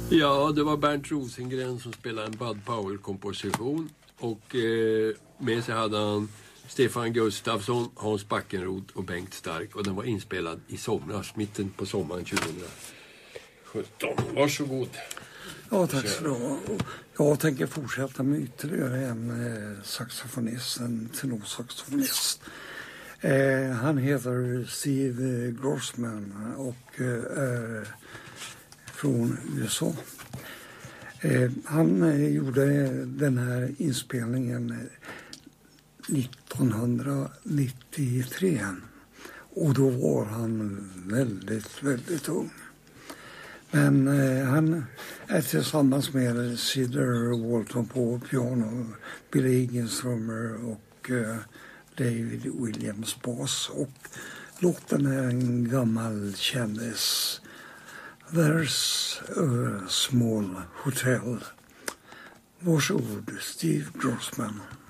Ja, det var Bernt Rosengren som spelade en Bud Powell-komposition. Och med sig hade han Stefan Gustafsson, Hans Backenroth och Bengt Stark. Och den var inspelad i somras, mitten på sommaren 2017. Varsågod. Ja, tack så du. Jag tänker fortsätta med ytterligare en saxofonist, en tenorsaxofonist. Han heter Steve Grossman och är från USA. Han gjorde den här inspelningen 1993 och då var han väldigt ung. Men han är tillsammans med Cedar Walton på piano, Billy Higgins trummor och David Williams bas. Och låten är en gammal kändis. There's a small hotel. Varsågod, Steve Grossman.